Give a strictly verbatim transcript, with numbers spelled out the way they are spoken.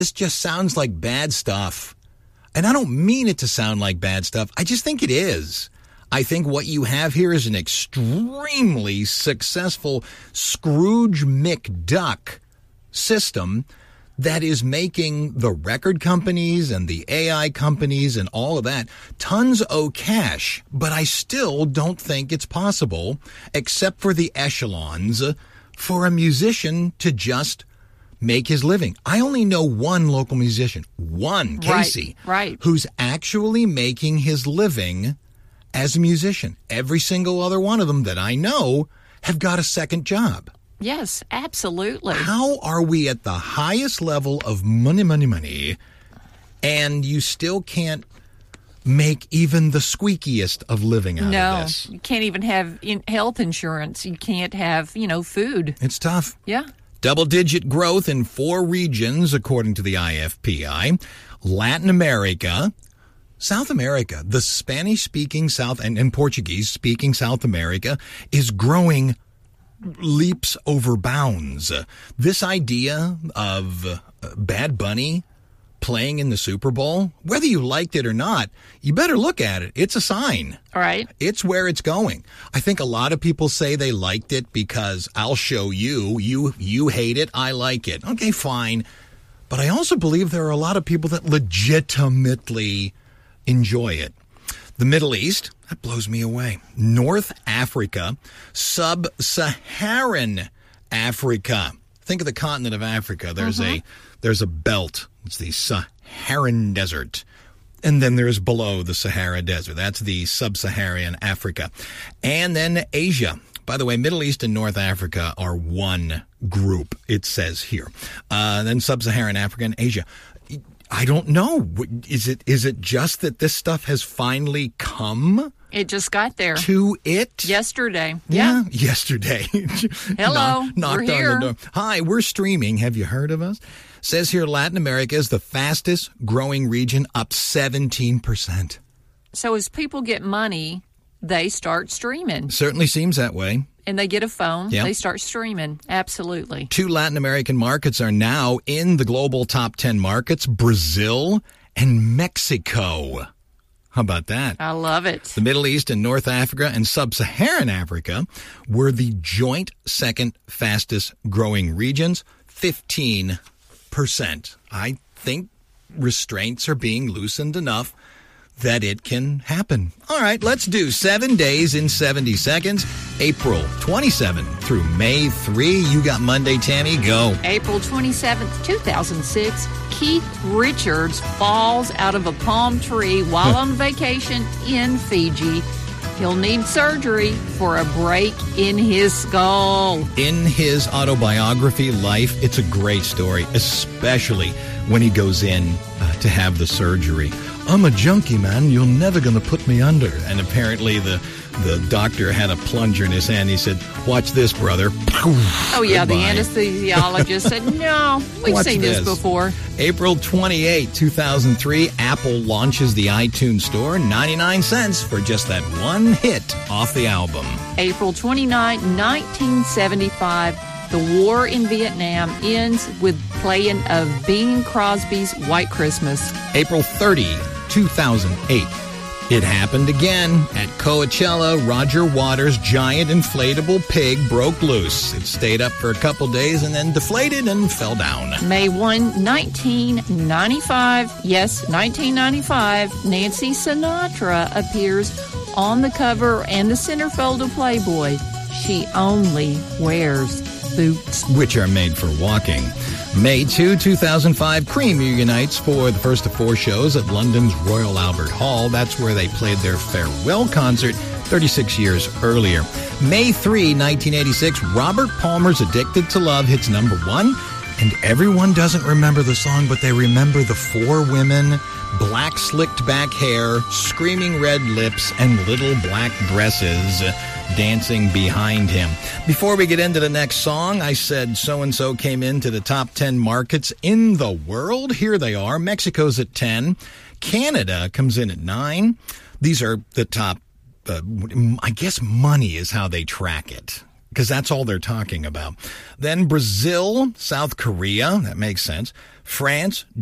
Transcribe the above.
This just sounds like bad stuff. And I don't mean it to sound like bad stuff. I just think it is. I think what you have here is an extremely successful Scrooge McDuck system that is making the record companies and the A I companies and all of that tons of cash. But I still don't think it's possible, except for the echelons, for a musician to just make his living. I only know one local musician, one, Casey, right, right. who's actually making his living as a musician. Every single other one of them that I know have got a second job. Yes, absolutely. How are we at the highest level of money, money, money, and you still can't make even the squeakiest of living out no, of this? You can't even have in health insurance. You can't have, you know, food. It's tough. Yeah. Double-digit growth in four regions, according to the I F P I. Latin America, South America, the Spanish-speaking South and, and Portuguese-speaking South America is growing leaps over bounds. This idea of uh, Bad Bunny playing in the Super Bowl, whether you liked it or not, you better look at it. It's a sign. All right. It's where it's going. I think a lot of people say they liked it because I'll show you. You you hate it. I like it. Okay, fine. But I also believe there are a lot of people that legitimately enjoy it. The Middle East, that blows me away. North Africa, sub-Saharan Africa. Think of the continent of Africa. There's mm-hmm. a there's a belt. It's the Saharan Desert. And then there's below the Sahara Desert. That's the sub-Saharan Africa. And then Asia. By the way, Middle East and North Africa are one group, it says here. Uh, then sub-Saharan Africa and Asia. I don't know. Is it is it just that this stuff has finally come? It just got there. To it? Yesterday. Yeah. yeah. Yesterday. Hello. Knock, knocked we're here. on the door. Hi, we're streaming. Have you heard of us? Says here Latin America is the fastest growing region, up seventeen percent. So as people get money, they start streaming. Certainly seems that way. And they get a phone. Yep. They start streaming. Absolutely. Two Latin American markets are now in the global top ten markets, Brazil and Mexico. How about that? I love it. The Middle East and North Africa and Sub-Saharan Africa were the joint second fastest growing regions, fifteen percent. I think restraints are being loosened enough that it can happen. All right, let's do seven days in seventy seconds. April twenty-seventh through May third. You got Monday, Tammy. Go. April twenty-seventh, two thousand six. Keith Richards falls out of a palm tree while on vacation in Fiji. He'll need surgery for a break in his skull. In his autobiography, Life, it's a great story, especially when he goes in uh, to have the surgery. I'm a junkie, man. You're never going to put me under. And apparently the the doctor had a plunger in his hand. He said, watch this, brother. Oh, yeah, Goodbye. The anesthesiologist said, no, we've Watch seen this. this before. April twenty-eighth, two thousand three, Apple launches the iTunes Store, ninety-nine cents for just that one hit off the album. April twenty-ninth, nineteen seventy-five, the war in Vietnam ends with playing of Bing Crosby's White Christmas. April thirtieth, two thousand eight. It happened again. At Coachella, Roger Waters' giant inflatable pig broke loose. It stayed up for a couple days and then deflated and fell down. May first, nineteen ninety-five. Yes, nineteen ninety-five. Nancy Sinatra appears on the cover and the centerfold of Playboy. She only wears boots, which are made for walking. May second, two thousand five, Cream reunites for the first of four shows at London's Royal Albert Hall. That's where they played their farewell concert thirty-six years earlier. May third, nineteen eighty-six, Robert Palmer's Addicted to Love hits number one. And everyone doesn't remember the song, but they remember the four women, black slicked back hair, screaming red lips, and little black dresses dancing behind him. Before we get into the next song, I said so-and-so came into the top ten markets in the world. Here they are. Mexico's at ten. Canada comes in at nine. These are the top, uh, I guess money is how they track it. because that's all they're talking about. Then Brazil, South Korea, that makes sense, France,